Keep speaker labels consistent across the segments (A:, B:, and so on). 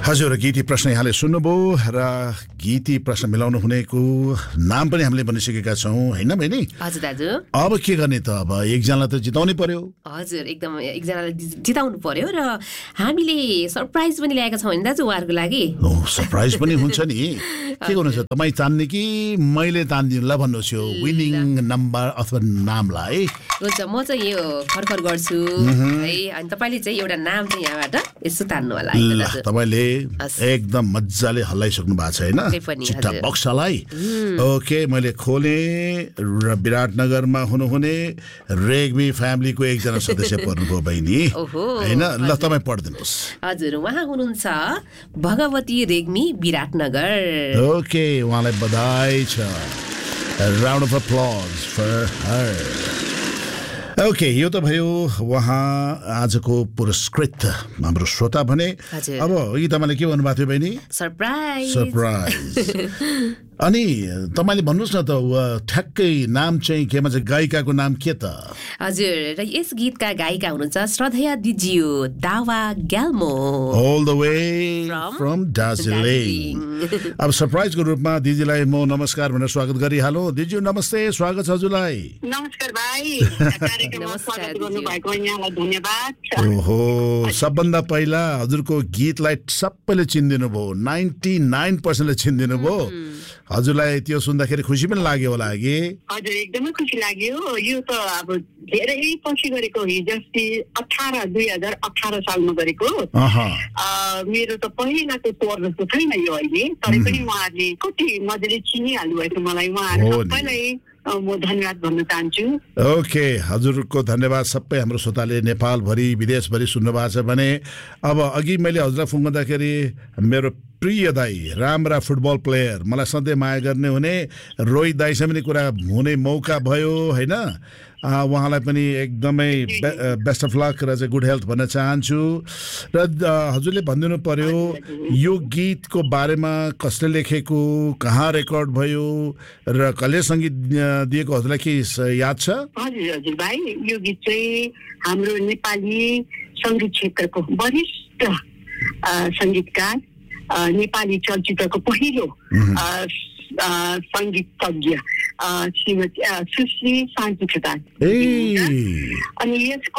A: हजुर गीती प्रश्न यहाँले सुन्नुभयो र गीती प्रश्न मिलाउनु हुनेको नाम पनि हामीले भनिसकेका छौँ हैन बहिनी?
B: हजुर दाजु।
A: अब के गर्ने त? अब एकजनालाई त जिताउनै पर्यो।
B: हजुर एकदम एकजनालाई जिताउनु पर्यो र हामीले सरप्राइज पनि ल्याएका छौँ हैन दाजु उहाँहरुको लागि।
A: सरप्राइज पनि हुन्छ नि। के गर्नुहुन्छ तपाई चान्ने कि मैले तान्दिनु ल भन्नुहोस् यो विनिङ नम्बर अथवा नामलाई?
B: हुन्छ म चाहिँ यो खरखर गर्छु है अनि तपाईले चाहिँ एउटा नाम चाहिँ यहाँबाट यसो तान्नु होला है दाजु।
A: तपाईले एकदम मज्जाले हल्लाइसक्नु भएको छ हैन चिट्टा बक्सलाई। ओके मैले खोले र विराटनगरमा हुनुहुने रेग्मी फ्यामिलीको एकजना सदस्य पर्नुभयो बहिनी हैन? ल तपाई पढ्दिनुहोस्।
B: हजुर उहाँ हुनुहुन्छ भगवती रेग्मी विराटनगर।
A: ओके उहाँलाई बधाई छ। Round of अप्लज for her. Okay यो त भयो उहाँ आजको पुरस्कृत हाम्रो श्रोता भने। अब यी तपाईँले के भन्नुभएको थियो बहिनी? सरप्राइज। अनि तपाईँले भन्नुहोस् न त ठ्याक्कै नाम चाहिँ के भन्छ गायिकाको नाम के त?
B: हजुर र यस गीतका गायिका हुनुहुन्छ श्रद्धेया दिज्यू दावा Gyalmo
A: all the way from Darjeeling. अब सरप्राइजको रूपमा दिदीलाई म नमस्कार भनेर स्वागत गरिहालौँ। दिज्यू नमस्ते, स्वागत छ हजुरलाई।
C: नमस्कार भाइ, कार्यक्रममा स्वागत गर्नुभएको यहाँलाई धन्यवाद।
A: ओहो सबभन्दा पहिला हजुरको गीतलाई सबैले चिन्दिनु भयो, 99% चिन्दिनु भयो। हजुरलाई त्यो सुन्दाखेरि खुसी पनि लाग्यो होला कि?
C: हजुर एकदमै खुसी लाग्यो। यो त अब धेरै पछि गरेको हिजो 2018 सालमा गरेको। मेरो त पहिलाको स्वर जस्तो छैन यो अहिले, तरै पनि उहाँहरूले कति मजाले चिनिहाल्नु भएको मलाई। उहाँहरू सबैलाई म धन्यवाद भन्न चाहन्छु।
A: ओके हजुरको धन्यवाद। सबै हाम्रो श्रोताले नेपालभरि विदेशभरि सुन्नु भएको छ भने अब अघि मैले हजुरलाई फोन गर्दाखेरि मेरो प्रिय दाई राम्रा फुटबल प्लेयर मलाई सधैँ माया गर्ने हुने रोहित दाईसँग पनि कुरा हुने मौका भयो हैन? उहाँलाई पनि एकदमै बेस्ट अफ लक र चाहिँ गुड हेल्थ भन्न चाहन्छु। र हजुरले भनिदिनु पर्यो यो गीतको बारेमा कसले लेखेको, कहाँ रेकर्ड भयो र कसले सङ्गीत दिएको हजुरलाई के याद छ?
C: हजुर हजुर भाइ, यो गीत चाहिँ हाम्रो नेपाली सङ्गीत क्षेत्रको वरिष्ठ सङ्गीतकार, नेपाली चलचित्रको पहिलो सङ्गीतज्ञ श्रीमती सुश्री शान्ति खेतान। अनि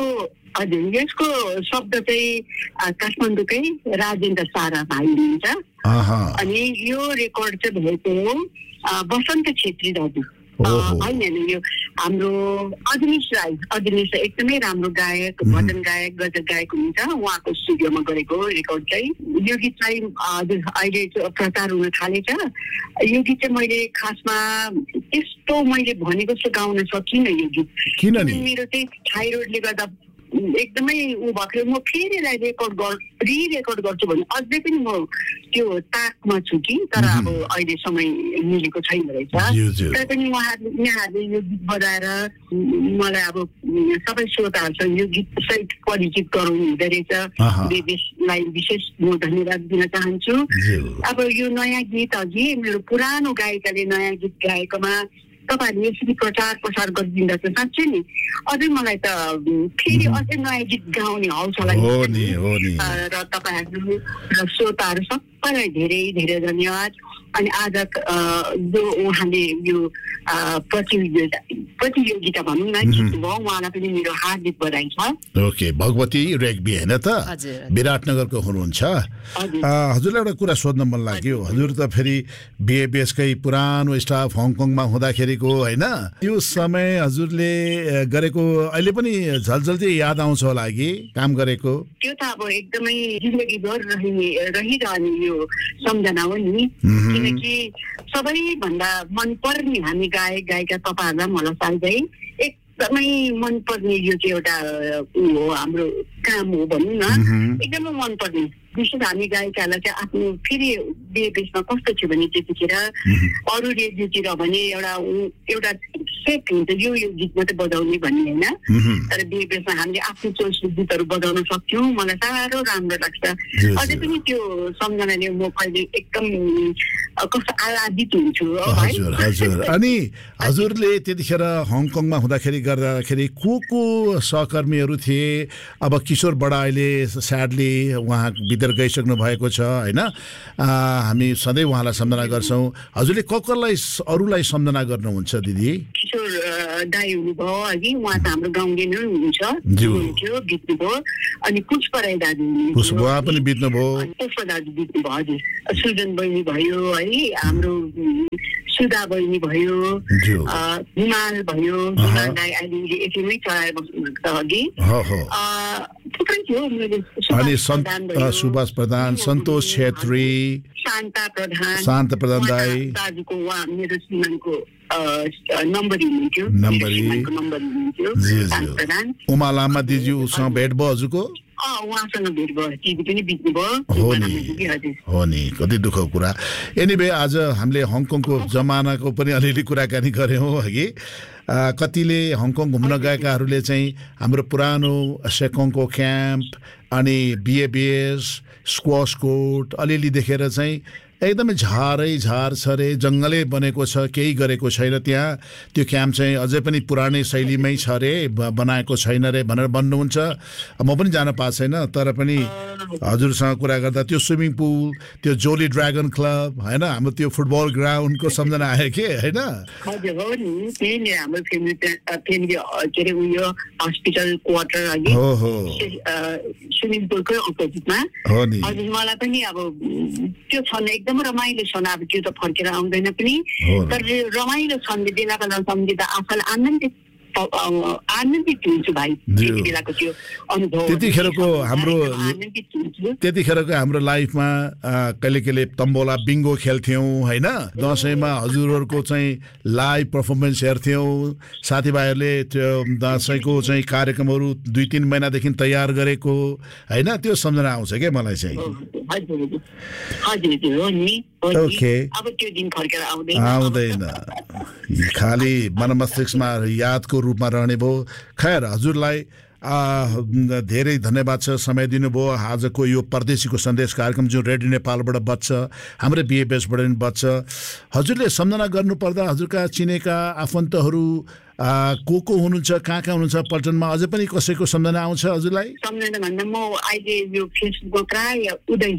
C: यसको शब्द चाहिँ काठमाडौँकै राजेन्द्र सारा भाइ हुनुहुन्छ। अनि यो रेकर्ड चाहिँ भएको बसन्त छेत्री दाजु होइन यो हाम्रो अजनीश राई एकदमै राम्रो गायक, भजन गायक, गजल गायक हुनुहुन्छ। उहाँको स्टुडियोमा गरेको रेकर्ड चाहिँ यो गीत चाहिँ हजुर अहिले प्रचार हुन थालेछ। यो गीत चाहिँ मैले खासमा त्यस्तो मैले भनेको जस्तो गाउन सकिनँ यो गीत, किनभने मेरो चाहिँ थाइरोइडले गर्दा एकदमै ऊ भएको। म फेरि यसलाई रिरेकर्ड गर्छु भने अझै पनि म त्यो ताकमा छु कि, तर अब अहिले समय मिलेको छैन रहेछ। तर पनि यहाँहरूले यो गीत बजाएर मलाई अब सबै श्रोताहरूसँग यो गीत सहित परिचित गराउनु हुँदो रहेछ। देशलाई विशेष म धन्यवाद दिन चाहन्छु। अब यो नयाँ गीत अघि मेरो पुरानो गायिकाले नयाँ गीत गाएकोमा तपाईँहरूले यसरी प्रचार गरिदिँदा चाहिँ साँच्चै नि अझै मलाई त फेरि अझै नयाँ गीत गाउने हौसला र तपाईँहरू र श्रोताहरू सबैलाई धेरै धेरै धन्यवाद। अनि आज जो उहाँले यो प्रतियोगिता भनौँ न जित्नुभयो उहाँलाई पनि मेरो हार्दिक बधाई छ।
A: ओके भगवती रेग्मी होइन त विराटनगरको हुनुहुन्छ। हजुरलाई एउटा कुरा सोध्न मन लाग्यो। हजुर त फेरि बिएबिएसकै पुरानो स्टाफ हङकङमा हुँदाखेरिको होइन? यो समय हजुरले गरेको अहिले पनि झलझल्ती याद आउँछ होला कि काम गरेको?
C: त्यो त अब एकदमै जिन्दगीभर रहिरहने यो सम्झना हो नि, किनकि सबैभन्दा मनपर्ने हामी गायक गायिका तपाईँहरूलाई मलाई साझै एकदमै मनपर्ने यो चाहिँ एउटा हो हाम्रो काम हो भनौँ न, एकदमै मनपर्ने। विशेष हामी गायिकाहरूलाई चाहिँ आफ्नो फेरि बिएबिएसमा कस्तो थियो भने त्यतिखेर अरू रेडियोतिर भने एउटा सेट हुन्छ यो गीत मात्रै बजाउने भन्ने होइन, तर बिएबिएसमा हामीले आफ्नो चोइसको गीतहरू बजाउन सक्थ्यौँ। मलाई साह्रो राम्रो लाग्छ अझै पनि त्यो सम्झनाले म कहिले एकदम कस्तो आह्लादित हुन्छु।
A: हजुर अनि हजुरले त्यतिखेर हङकङमा हुँदाखेरि गर्दाखेरि को सहकर्मीहरू थिए? अब किशोर बडा अहिले स्याडली उहाँ बितेर गइसक्नु भएको छ होइन हामी सधैँ उहाँलाई सम्झना गर्छौँ हजुरले कसलाई अरूलाई सम्झना गर्नुहुन्छ दिदी
C: किशोर दाई हुनुभयो अघि उहाँ त हाम्रो गाउँले नै हुनुहुन्छ हुनुहुन्थ्यो बित्नुभयो अनि पुष्प राई दाजु
A: पुष्प उहाँ पनि बित्नुभयो
C: पुष्प दाजु बित्नुभयो हजुर सुजन बहिनी भयो है हाम्रो सुधा बहिनी भयो हिमाल भयो हिमाल दाई अहिले एकैमै चलाएर बस्नुभएको छ अघि थुप्रै थियो
A: अनि सुभाष प्रधान सन्तोष छेत्री शान्ता प्रधान दाई
C: दाजुको उहाँ मेरो श्रीमानको नम्बरी हुनुहुन्थ्यो
A: उमा लामा दिदी उसँग भेट भयो हजुरको
C: उहाँसँग भेट भयो टिभी पनि बित्नुभयो
A: हो नि कति दुःखको कुरा एनिवे आज हामीले हङकङको जमानाको पनि अलिअलि कुराकानी गऱ्यौँ हगि कतिले हङकङ घुम्न गएकाहरूले चाहिँ हाम्रो पुरानो सेकोङको क्याम्प अनि बिएबिएस स्क्वास कोर्ट अलिअलि देखेर चाहिँ एकदमै झार छ रे जङ्गलै बनेको छ केही गरेको छैन त्यहाँ त्यो क्याम्प चाहिँ अझै पनि पुरानै शैलीमै छ रे बनाएको छैन रे भनेर भन्नुहुन्छ म पनि जान पाएको छैन तर पनि हजुरसँग कुरा गर्दा त्यो स्विमिङ पुल त्यो जोली ड्रागन क्लब होइन हाम्रो त्यो फुटबल ग्राउन्डको सम्झना आयो के होइन
C: हस्पिटल क्वार्टर स्विमिङ पुलकै अपोजिटमा मलाई पनि अब त्यो छन् एकदम रमाइलो छन् अब त्यो त फर्केर आउँदैन पनि तर रमाइलो छन् बेलाका सम्झिँदा आफूलाई आनन्दित हुन्छु भाइ त्यति बेलाको त्यो अनुभव
A: त्यतिखेरको हाम्रो लाइफमा कहिले कहिले तम्बोला बिङ्गो खेल्थ्यौँ होइन दसैँमा हजुरहरूको चाहिँ लाइभ पर्फर्मेन्स हेर्थ्यौँ साथीभाइहरूले त्यो दसैँको चाहिँ कार्यक्रमहरू 2-3 महिनादेखि तयार गरेको होइन त्यो सम्झना आउँछ क्या मलाई चाहिँ ओके
C: अब त्यो दिन फर्केर
A: आउँदैन खाली मनमस्तिष्कमा यादको रूपमा रहने भयो खैर हजुरलाई धेरै धन्यवाद छ समय दिनुभयो आजको यो परदेशीको सन्देश कार्यक्रम जुन रेडियो नेपालबाट बज्छ हाम्रो बिएबिएसबाट पनि बज्छ हजुरले सम्झना गर्नुपर्दा हजुरका चिनेका आफन्तहरू को हुनुहुन्छ कहाँ हुनुहुन्छ पल्टनमा अझै पनि कसैको सम्झना आउँछ हजुरलाई
C: सम्झना भन्दा म अहिले यो फेसबुकमा प्राय उदय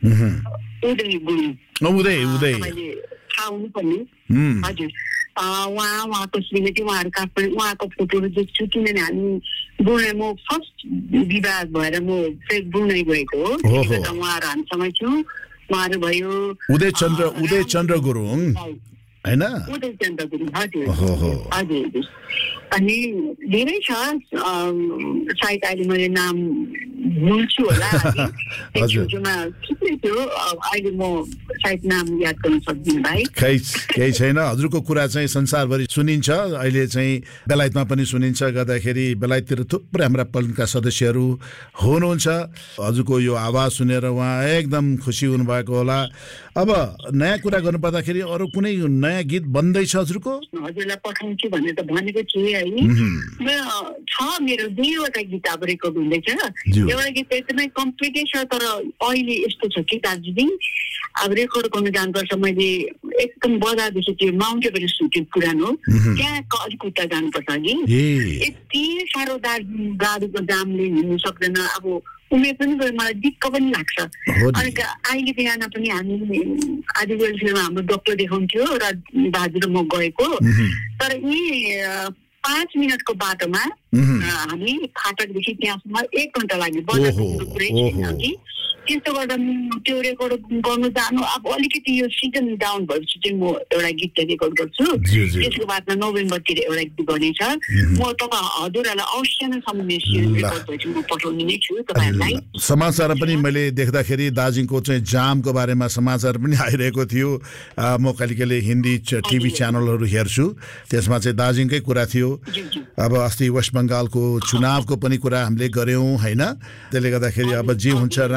C: थाहा हुनुपर्ने हजुर उहाँको श्रीमती उहाँहरू उहाँको फोटोहरू देख्छु किनभने हामी बुढाइ म फर्स्ट विवाह भएर म बुढाइ गएको हो उहाँहरू हामीसँगै छु उहाँहरू भयो
A: उदय चन्द्र गुरुङ हैन
C: उदय चन्द्र गुरुङ हजुर अनि धेरै छ सायद अहिले मैले नाम भुल्छु होला थुप्रै थियो अहिले म सायद नाम याद गर्न सक्दिनँ भाइ
A: केही छैन हजुरको कुरा चाहिँ संसारभरि सुनिन्छ अहिले चाहिँ बेलायतमा पनि सुनिन्छ गर्दाखेरि बेलायततिर थुप्रै हाम्रा पल्टनका सदस्यहरू हुनुहुन्छ हजुरको यो आवाज सुनेर उहाँ एकदम खुसी हुनुभएको होला अब नयाँ कुरा गर्नुपर्दाखेरि अरू कुनै नयाँ गीत बन्दैछ हजुरको
C: हजुरलाई पठाउँछु भनेर त भनेको थिएँ है छ मेरो 2वटा गीत अब रेकर्ड हुँदैछ एउटा गीत एकदमै कम्प्लिटै छ तर अहिले यस्तो छ कि दार्जिलिङ अब रेकर्ड गर्न जानुपर्छ मैले एकदम बजारदेखि त्यो माउन्ट एभरेस्ट सुटेको पुरानो त्यहाँ अलिक उता जानुपर्छ कि यति साह्रो दार्जिलिङ गाडीको जामले हिँड्नु सक्दैन अब उमेर पनि गयो मलाई दिक्क पनि लाग्छ अनि अहिले बिहान पनि हामी आदि वेलफेयरमा हाम्रो डक्टर देखाउँथ्यो र दाजु र म गएको तर यी 5 मिनटको बाटोमा हामी फाटकदेखि त्यहाँसम्म 1 घण्टा लाग्यो बजारको पुरै छैन कि त्यस्तो गर्दा त्यो रेकर्ड गर्नु जानु अब अलिकति यो सिजन डाउन भएपछि चाहिँ म एउटा गीत रेकर्ड गर्छु त्यसको बादमा नोभेम्बरतिर एउटा गीत गर्नेछ म तपाईँ हजुरहरूलाई अवश्य नै रेकर्ड भएपछि म पठाउने नै छु तपाईँहरूलाई
A: समाचार पनि मैले देख्दाखेरि दार्जिलिङको चाहिँ जामको बारेमा समाचार पनि आइरहेको थियो म कहिले कहिले हिन्दी टिभी च्यानलहरू हेर्छु त्यसमा चाहिँ दार्जिलिङकै कुरा थियो अब अस्ति वेस्ट बङ्गालको चुनावको पनि कुरा हामीले गऱ्यौँ होइन त्यसले गर्दाखेरि अब जे हुन्छ राम्रै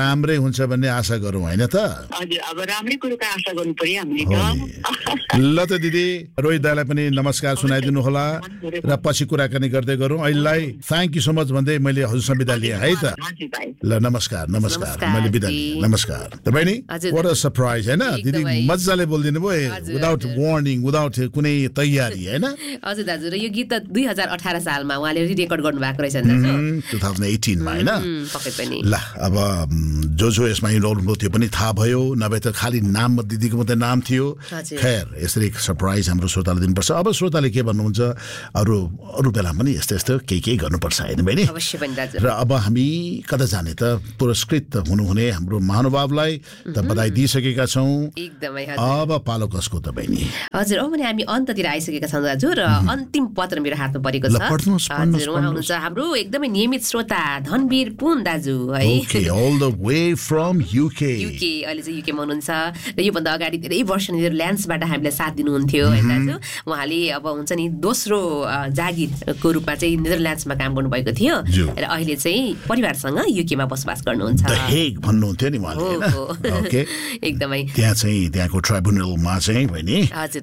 A: हुन्छ भन्ने आशा गरौँ हैन त?
C: हजुर, अब राम्रै कुरोको आशा गर्नु पर्यो हामीले त।
A: ल त दिदी, रोहित दाइलाई पनि नमस्कार सुनाइदिनु होला र पछि कुराकानी गर्दै गरौँ। अहिलेलाई थ्याङ्क यू सो मच भन्दै मैले हजुरसँग बिदा लिएँ है त। ल नमस्कार नमस्कार, मैले बिदा लिएँ, नमस्कार। त बहिनी, व्हाट अ सरप्राइज हैन? दिदी मजाले बोलिदिनु भयो, विदाउट वार्निङ, विदाउट कुनै तयारी हैन?
B: हजुर दाजु, र यो गीत त 2018 सालमा उहाँले रिरेकर्ड गर्नु भएको रहेछ दाजु,
A: 2018 मा हैन?
B: पक्कै पनि।
A: ल अब जो यसमा इन्भल्भ भयो त्यो पनि थाहा भयो, नभए त खालि नाम दिदीको मात्रै नाम थियो। खैर, यसरी सरप्राइज हाम्रो श्रोताले दिनुपर्छ। अब श्रोताले के भन्नुहुन्छ, अरू बेला पनि यस्तो केही गर्नुपर्छ हैन बहिनी?
B: अवश्य पनि दाजु।
A: र अब हामी कता जाने त? पुरस्कृत हुनुहुने हाम्रो महानुभावलाई त बधाई दिइसकेका छौँ
B: एकदमै।
A: अब पालो कसको त बहिनी?
B: हजुर, अब भने हामी अन्ततिर आइसकेका छौँ दाजु, र अन्तिम पत्र मेरो हातमा परेको छ। हजुर, उहाँ हुनुहुन्छ हाम्रो एकदमै नियमित श्रोता धनवीर पुन दाजु है।
A: Okay, all the way from UK.
B: अहिले चाहिँ युकेमा हुनुहुन्छ र योभन्दा अगाडि धेरै वर्ष नेदरल्यान्ड्सबाट हामीलाई साथ दिनुहुन्थ्यो होइन दाजु। उहाँले अब हुन्छ नि दोस्रो जागिरको रूपमा चाहिँ नेदरल्यान्ड्समा काम गर्नुभएको थियो र अहिले चाहिँ परिवारसँग युकेमा बसोबास गर्नुहुन्छ।
A: द हेग भन्नुहुन्थ्यो नि उहाँले हैन? ओके,
B: एकदमै।
A: त्यहाँको ट्राइब्युनलमा चाहिँ बहिनी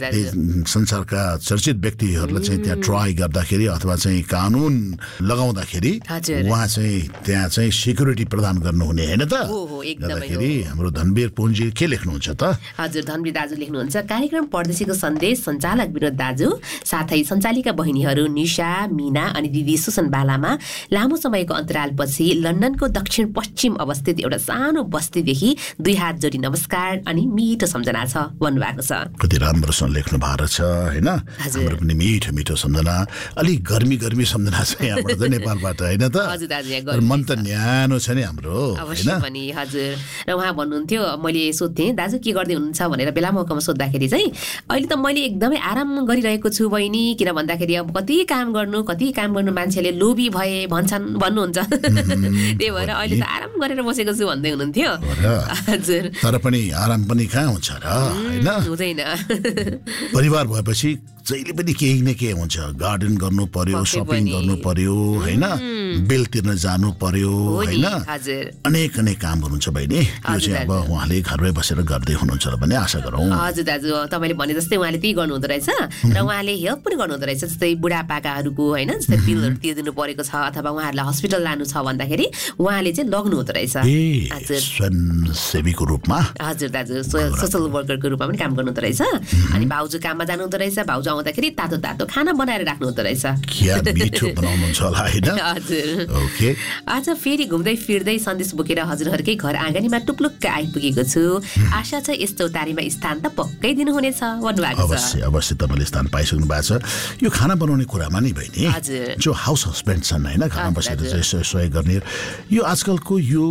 A: संसारका चर्चित व्यक्तिहरूलाई चाहिँ त्यहाँ ट्राई गर्दाखेरि अथवा चाहिँ कानुन लगाउँदाखेरि उहाँ चाहिँ त्यहाँ चाहिँ सिक्युरिटी प्रदान गर्नुहुने हैन त? गर्दाखेरि हाम्रो धनवीर पुनजी के लेख्नुहुन्छ त?
B: हजुर, धनवीर दाजु लेख्नुहुन्छ, कार्यक्रम परदेशीको सन्देश सञ्चालक विनोद दाजु साथै सञ्चालिका बहिनीहरू निशा, मीना अनि दिदी सुसन बालामा लामो समयको अन्तरालपछि लन्डनको दक्षिण पश्चिम अवस्थित एउटा सानो बस्तीदेखि 2 हात जोडी नमस्कार अनि मिठो सम्झना छ भन्नुभएको छ।
A: कति राम्रोसँग लेख्नु भएको छ हैन? हाम्रो पनि मिठो सम्झना, अलि गर्मी सम्झना छ यहाँबाट त, नेपालबाट हैन त?
B: हजुर दाजु,
A: मन त न्यानो छ नि हाम्रो
B: अवश्य पनि। हजुर, र उहाँ भन्नुहुन्थ्यो, मैले सोध्थेँ दाजु के गर्दै हुनुहुन्छ भनेर बेला मौकामा सोद्धाखेरि चाहिँ अहिले त मैले एकदमै आराम गरिरहेको छु बहिनी, किन भन्दाखेरि अब कति काम गर्नु मान्छेले लोभी भए भन्नुहुन्छ, त्यही भएर अहिले त आराम गरेर बसेको छु भन्दै हुनुहुन्थ्यो। हजुर,
A: तर पनि आराम पनि कहाँ हुन्छ र हैन?
B: हुँदैन।
A: परिवार भएपछि जहिले पनि केही न केही हुन्छ, गार्डन गर्नु पर्यो, शपिङ गर्नु पर्यो हैन, बिल तिर्न जानु पर्यो हैन, अनेक कामहरू हुन्छ बहिनी। यो चाहिँ अब उहाँले घरमै बसेर गर्दै हुनुहुन्छ भन्ने आशा गरौँ।
B: हजुर दाजु, तपाईँले भने जस्तै उहाँले त्यही गर्नुहुँदो रहेछ र उहाँले हेल्प पनि गर्नुहुँदो रहेछ, जस्तै बुढापाकाहरूको हैन, जस्तै बिलहरू तिर्दिनु परेको छ अथवा उहाँहरूलाई हस्पिटल लानु छ भन्दाखेरि उहाँले चाहिँ लग्नु हुँदो रहेछ।
A: हजुर, स्वयंसेवीको रूपमा।
B: हजुर दाजु, सोशल वर्करको रूपमा पनि काम गर्नुहुँदो रहेछ। अनि भाउजू काममा जानुहुँदो रहेछ, भाउजू आउँदाखेरि तातो खाना बनाएर राख्नु हुँदो रहेछ।
A: मिठो बनाउनुहुन्छ होला हैन?
B: हजुर।
A: ओके,
B: आज फेरि घुम्दै फिर्दै सन्देश बोकेर हजुरहरूकै घर आँगनीमा टुक्लुक्क आइपुगेको छु। आशा छ यस चौतारीमा स्थान त पक्कै दिनुहुनेछ भन्नुभएको छ।
A: अवश्य तपाईँले स्थान पाइसक्नु भएको छ। यो खाना बनाउने कुरामा नि बहिनी, जो हाउस हस्बेन्ड छन् हैन, खाना बसेर चाहिँ सहयोग गर्ने, यो आजकलको यो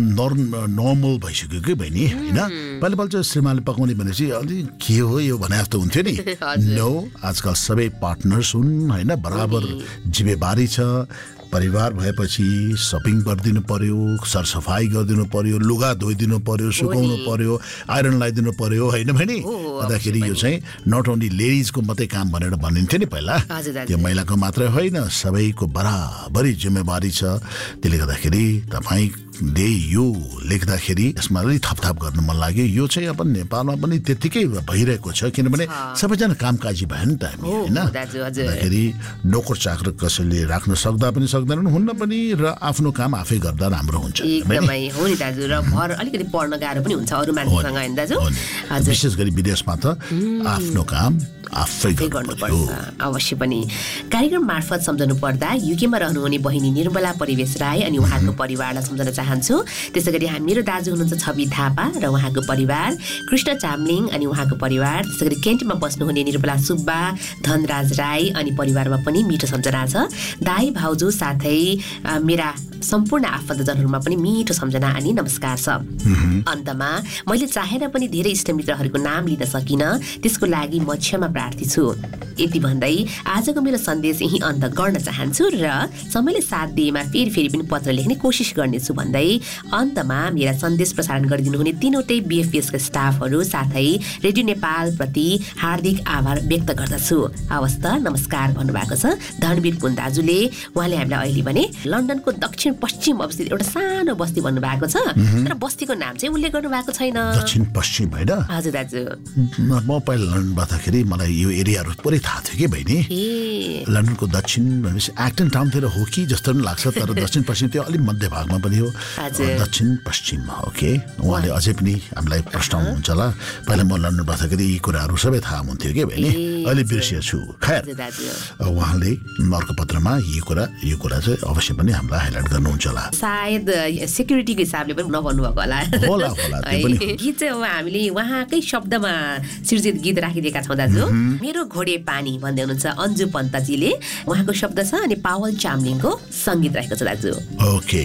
A: नर्मल भइसक्यो कि बहिनी हैन? पहिला चाहिँ श्रीमानले पकाउने भनेपछि अलि के हो यो भने जस्तो हुन्थ्यो नि। नो, आजकल सबै पार्टनर्स हुन् हैन, बराबर जिम्मेवारी छ। परिवार भएपछि सपिङ गरिदिनु पर्यो, सरसफाई गरिदिनु पर्यो, लुगा धोइदिनु पर्यो, सुकाउनु पर्यो, आइरन लगाइदिनु पर्यो हैन बहिनी? भन्दाखेरि यो चाहिँ नट ओन्ली लेडिजको मात्रै काम भनेर भनिन्थ्यो नि पहिला, त्यो महिलाको मात्रै होइन, सबैको बराबरी जिम्मेवारी छ। त्यसले गर्दाखेरि तपाईँले यो लेख्दाखेरि यसमा अलि थपथाप गर्नु मन लाग्यो। यो चाहिँ अब नेपालमा पनि त्यत्तिकै भइरहेको छ, किनभने सबैजना कामकाजी भयो नि त हामी हैन? भन्दाखेरि नोकर चाकर कसैले राख्न सक्दा पनि सक्दैनन्, हुन्न पनि, र आफ्नो काम आफै गर्दा राम्रो हुन्छ।
B: एकदमै हो नि दाजु, र भर अलिकति पढ्न गाह्रो पनि हुन्छ अरू मान्छेसँग हैन दाजु?
A: विशेष गरी विदेशमा त आफ्नो काम आफै गर्नुपर्छ।
B: अवश्य पनि। कार्यक्रम मार्फत सम्झनु पर्दा युकेमा रहनुहुने बहिनी निर्मला परिवेश राई अनि उहाँको परिवारलाई सम्झन चाहन्छु। त्यसै गरी मेरो दाजु हुनुहुन्छ छवि थापा र उहाँको परिवार, कृष्ण चामलिङ अनि उहाँको परिवार, त्यसै गरी केन्टमा बस्नुहुने निर्मला सुब्बा, धनराज राई अनि परिवारमा पनि मिठो सम्झना छ। दाई भाउजू साथै मेरा सम्पूर्ण आफन्तजनहरूमा पनि मिठो सम्झना अनि नमस्कार छ। अन्तमा मैले चाहेर पनि धेरै इष्टमित्रहरूको नाम लिन सकिनँ, त्यसको लागि म क्षमा प्रार्थी छु। यति भन्दै आजको मेरो सन्देश यही अन्त गर्न चाहन्छु र समयले साथ दिएमा फेरि पनि पत्र लेख्ने कोसिस गर्नेछु भन्दै अन्तमा मेरा सन्देश प्रसारण गरिदिनु हुने तीनवटै BFPSका स्टाफहरू साथै रेडियो नेपाल प्रति हार्दिक आभार व्यक्त गर्दछु। हवस् त, नमस्कार भन्नुभएको छ धनवीर पुन दाजुले। उहाँले हामीलाई अहिले भने लन्डनको दक्षिण दक्षिण पश्चिम अवस्थित एउटा सानो बस्ती भन्नु भएको छ, तर बस्तीको नाम चाहिँ उल्लेख गर्नु भएको छैन।
A: दक्षिण पश्चिम होइन?
B: हजुर दाजु।
A: म पहिला लन्डन बस्दाखेरि मलाई यो एरियाहरू पुरै थाहा थियो कि बहिनी। लन्डनको दक्षिण भनेपछि एक्टन टाउनतिर हो कि जस्तो पनि लाग्छ, तर दक्षिण पश्चिम त्यो अलिक मध्य भागमा पनि हो। दक्षिण पश्चिम ओके। उहाँले अझै पनि हामीलाई प्रश्नाउनुहुन्छ होला। पहिला म लन्डन बस्दाखेरि यी कुराहरू सबै थाहा हुन्थ्यो कि बहिनी, अहिले बिर्सिएछु। खैर उहाँले अर्को पत्रमा यो कुरा चाहिँ अवश्य पनि हामीलाई हाइलाइट गर्नुहुन्छ होला।
B: सायद सेक्युरिटीको हिसाबले पनि नभन्नु भएको होला। गीत चाहिँ अब हामीले उहाँकै शब्दमा सृजित गीत राखिदिएका छौँ दाजु। मेरो घोडे पानी भन्दै हुनुहुन्छ अन्जु पन्तजीले, उहाँको शब्द छ अनि पावल चामलिङको सङ्गीत रहेको छ दाजु।
A: ओके,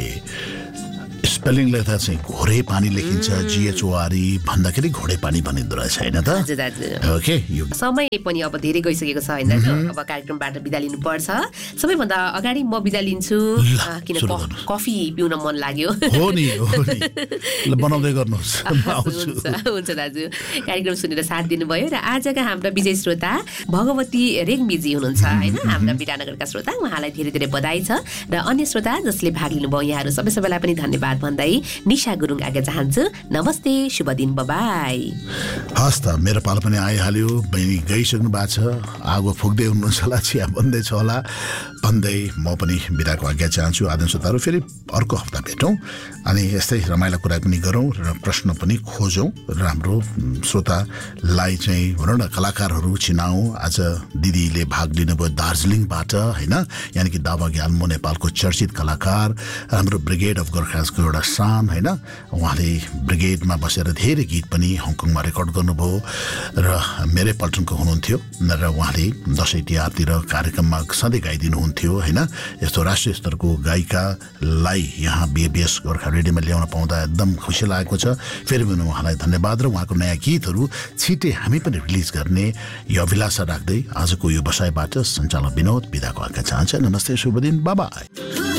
A: स्पेलिङ लेख्दा चाहिँ घोडे पानी लेखिन्छ, GHORE भन्दाखेरि घोडे पानी भनिँदो रहेछ होइन त?
B: हजुर दाजु।
A: ओके,
B: समय पनि अब धेरै गइसकेको छ होइन दाजु, अब कार्यक्रमबाट बिदा लिनु पर्छ। सबैभन्दा अगाडि म बिदा लिन्छु, किन कफी पिउन मन लाग्यो।
A: हो नि बनाउँदै गर्नुहोस्।
B: हुन्छ दाजु, कार्यक्रम सुनेर साथ दिनुभयो। र आजका हाम्रा विजय श्रोता भगवती रेग्मीजी हुनुहुन्छ होइन, हाम्रा विराटनगरका श्रोता, उहाँलाई धेरै धेरै बधाई छ। र अन्य श्रोता जसले भाग लिनुभयो यहाँहरू सबैलाई पनि धन्यवाद भन्दै निशा गुरुङ आगे चाहन्छु। नमस्ते, शुभ दिन, बाई।
A: हस् त, मेरो पालो पनि आइहाल्यो। बहिनी गइसक्नु भएको छ, आगो फुक्दै हुनुहुन्छ होला, चिया बन्दैछ होला भन्दै म पनि बिदाको आज्ञा चाहन्छु। आदरणीय श्रोताहरू, फेरि अर्को हप्ता भेटौँ अनि यस्तै रमाइलो कुरा पनि गरौँ र प्रश्न पनि खोजौँ र हाम्रो श्रोतालाई चाहिँ भनौँ न कलाकारहरू चिनाउँ। आज दिदीले भाग लिनुभयो दार्जिलिङबाट होइन, यानि कि दावा ग्याल्मो नेपालको चर्चित कलाकार, हाम्रो ब्रिगेड अफ गोर्खासको एउटा शान होइन। उहाँले ब्रिगेडमा बसेर धेरै गीत पनि हङकङमा रेकर्ड गर्नुभयो र मेरै पल्टनको हुनुहुन्थ्यो र उहाँले दसैँ तिहारतिर कार्यक्रममा सधैँ गाइदिनुहुन्थ्यो होइन। यस्तो राष्ट्रिय स्तरको गायिकालाई यहाँ BBS गोर्खा रेडियोमा ल्याउन पाउँदा एकदम खुसी लागेको छ। फेरि पनि उहाँलाई धन्यवाद र उहाँको नयाँ गीतहरू छिटै हामी पनि रिलिज गर्ने यो अभिलाषा राख्दै आजको यो बसाइबाट सञ्चालक विनोद बिदाको आज्ञा चाहन्छ। नमस्ते, शुभ दिन, बाई।